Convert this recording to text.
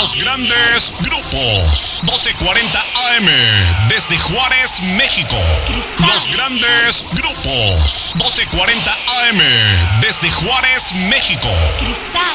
Los grandes grupos. 1240 AM desde Juárez, México. Los grandes grupos. 1240 AM desde Juárez, México. Cristal.